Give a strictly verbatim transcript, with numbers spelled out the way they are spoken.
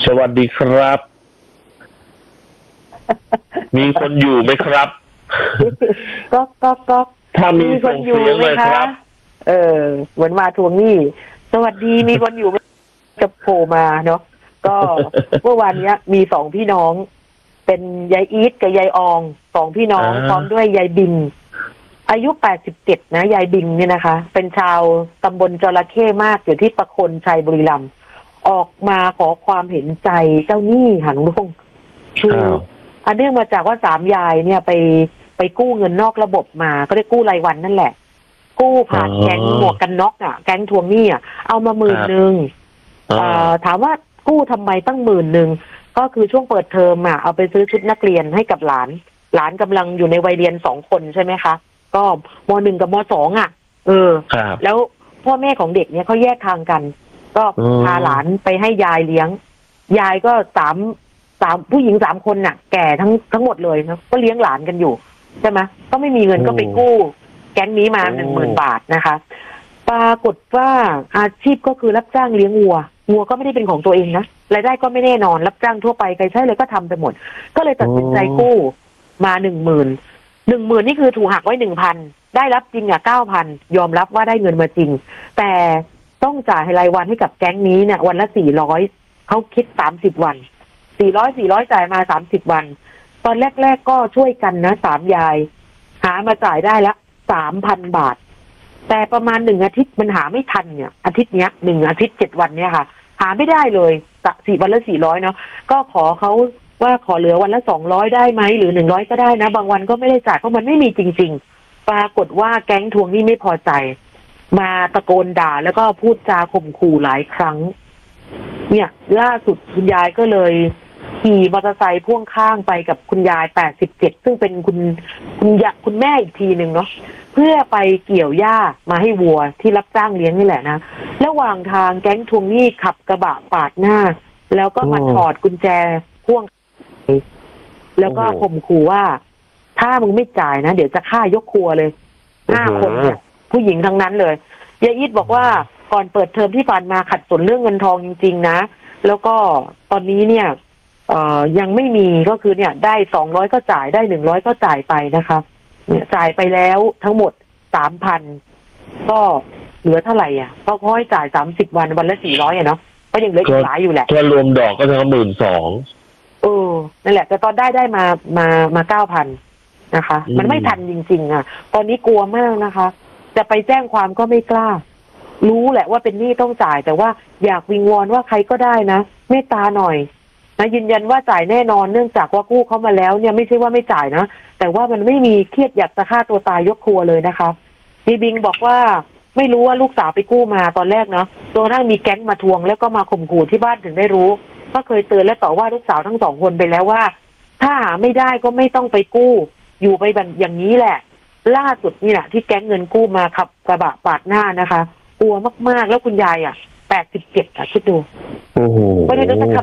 สวัสดีครับ มีคนอยู่ไหมครับก็ก็ก็ถ้ามีคนอยู่ไหมครับเออเหมือนมาทวงหนี้สวัสดีมีคนอยู่ไหมจะโผล่มาเนาะก็เมื่อวานนี้มีสองพี่น้อง เป็นยายอีทกับยายอองสองพี่น้องพร้อมด้วยยายบิงอายุแปดสิบเจ็ดนะยายบิงเนี่ยนะคะเป็นชาวตำบลจระเข้มากอยู่ที่ประโคนชัยบุรีรัมย์ออกมาขอความเห็นใจเจ้าหนี้หันลุงคืออันเนื่องมาจากว่าสามยายเนี่ยไปไปกู้เงินนอกระบบมาก็ได้กู้รายวันนั่นแหละกู้ผ่านแก๊งหมวกกันน็อกอ่ะแก๊งทวงหนี้อ่ะเอามาหมื่นหนึ่งถามว่ากู้ทำไมตั้งหมื่นหนึ่งก็คือช่วงเปิดเทอมอ่ะเอาไปซื้อชุดนักเรียนให้กับหลานหลานกำลังอยู่ในวัยเรียนสองคนใช่ไหมคะก็มหนึ่งกับมสองอ่ะเออแล้วพ่อแม่ของเด็กเนี่ยเขาแยกทางกันก็พาหลานไปให้ยายเลี้ยงยายก็สามสามผู้หญิงสามคนน่ะแก่ทั้งทั้งหมดเลยนะก็เลี้ยงหลานกันอยู่ใช่ไหมก็ไม่มีเงินก็ไปกู้แก๊งนี้มาหนึ่งหมื่นบาทนะคะปรากฏว่าอาชีพก็คือรับจ้างเลี้ยงวัววัวก็ไม่ได้เป็นของตัวเองนะรายได้ก็ไม่แน่นอนรับจ้างทั่วไปใครใช้เลยก็ทำไปหมดก็เลยตัดสินใจกู้มาหนึ่งหมื่นหนึ่งหมื่นนี่คือถูกหักไว้หนึ่งพันได้รับจริงอ่ะเก้าพันยอมรับว่าได้เงินมาจริงแต่ต้องจ่ายรายวันให้กับแก๊งนี้เนี่ยวันละสี่ร้อยเขาคิดสามสิบวันสี่ร้อยสี่ร้อยจ่ายมาสามสิบวันตอนแรกๆก็ช่วยกันนะสามยายหามาจ่ายได้ละสามพันบาทแต่ประมาณหนึ่งอาทิตย์มันหาไม่ทันเนี่ยอาทิตย์เนี้ยหนึ่งอาทิตย์เจ็ดวันเนี่ยค่ะหาไม่ได้เลยสี่วันละสี่ร้อยเนาะก็ขอเขาว่าขอเหลือวันละสองร้อยได้ไหมหรือหนึ่งร้อยก็ได้นะบางวันก็ไม่ได้จ่ายเพราะมันไม่มีจริงๆปรากฏว่าแก๊งทวงหนี้ไม่พอใจมาตะโกนด่าแล้วก็พูดจาข่มขู่หลายครั้งเนี่ยล่าสุดคุณยายก็เลยขี่มอเตอร์ไซค์พ่วงข้างไปกับคุณยายแปดสิบเจ็ดซึ่งเป็นคุณคุณยาคุณแม่อีกทีหนึ่งเนาะเพื่อไปเกี่ยวหญ้ามาให้วัวที่รับจ้างเลี้ยงนี่แหละนะระหว่างทางแก๊งทวงหนี้ขับกระบะปาดหน้าแล้วก็มาถอดกุญแจพ่วงแล้วก็ข่มขู่ว่าถ้ามึงไม่จ่ายนะเดี๋ยวจะฆ่ายกครัวเลยห้าคนเนี่ยผู้หญิงทั้งนั้นเลยยายอีทบอกว่าก่อนเปิดเทอมที่ผ่านมาขัดสนเรื่องเงินทองจริงๆนะแล้วก็ตอนนี้เนี่ยเอ่อยังไม่มีก็คือเนี่ยได้สองร้อยก็จ่ายได้หนึ่งร้อยก็จ่ายไปนะคะเนี่ยจ่ายไปแล้วทั้งหมดสามพันก็เหลือเท่าไหร่อ่ะก็ค่อยจ่ายสามสิบวันวันละสี่ร้อยอ่ะเนาะก็ยังเหลืออีกหลายอยู่แหละถ้ารวมดอกก็ทั้งหมื่นสองเออนั่นแหละแต่ตอนได้ได้มามามาเก้าพันนะคะมันไม่ทันจริงๆอ่ะตอนนี้กลัวมากนะคะจะไปแจ้งความก็ไม่กล้ารู้แหละว่าเป็นหนี้ต้องจ่ายแต่ว่าอยากวิงวอนว่าใครก็ได้นะเมตตาหน่อยนะยืนยันว่าจ่ายแน่นอนเนื่องจากว่ากู้เข้ามาแล้วเนี่ยไม่ใช่ว่าไม่จ่ายนะแต่ว่ามันไม่มีเครียดอยากจะฆ่าตัวตายยกครัวเลยนะคะพี่บิงบอกว่าไม่รู้ว่าลูกสาวไปกู้มาตอนแรกเนาะจนกระทั่งมีแก๊งมาทวงแล้วก็มาข่มขู่ที่บ้านถึงได้รู้ก็เคยเตือนและต่อว่าลูกสาวทั้งสองคนไปแล้วว่าถ้าหาไม่ได้ก็ไม่ต้องไปกู้อยู่ไปแบบอย่างนี้แหละล่าสุดนี่แหละที่แก๊งเงินกู้มาขับกระบะปาดหน้านะคะกลัวมากๆแล้วคุณยายอ่ะแปดสิบเจ็ดอ่ะคิดดูโอ้โหไม่ได้จะ